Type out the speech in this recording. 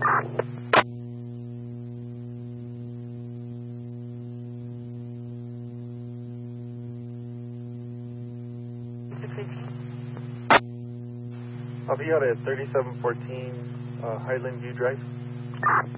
I'll be out at 3714 Highland View Drive.